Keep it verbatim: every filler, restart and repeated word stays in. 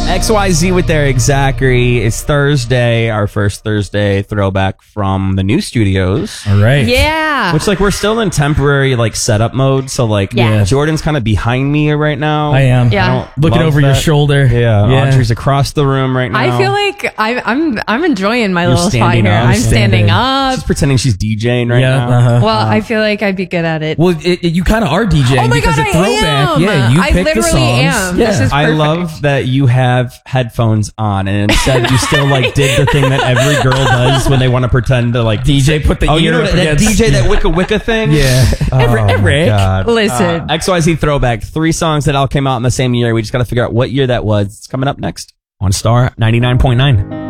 X Y Z with Eric Zachary. It's Thursday, our first Thursday throwback from the new studios. All right. Yeah. Which, like, we're still in temporary, like, setup mode. So, like, Yeah. Jordan's kind of behind me right now. I am. Yeah. I don't Looking love over your that. shoulder. Yeah, Yeah. Audrey's across the room right now. I feel like I, I'm I'm enjoying my You're little spot standing here. up. I'm Standing. standing up. She's pretending she's DJing right Yeah, now. uh-huh. Well, I feel like I'd be good at it. Well, it, it- you kind of are DJing Oh my because God, at I throwback, am. yeah, you I pick the songs. literally am. Yeah. This is I perfect. love that you have headphones on, and instead you still like did the thing that every girl does when they want to pretend to like D J put the oh, ear you know up that, that against- D J that Wicca Wicca thing. Yeah. Oh, Every- my Eric. God. Listen. Uh, X Y Z throwback. Three songs that all came out in the same year. We just got to figure out what year that was. It's coming up next on Star ninety-nine point nine.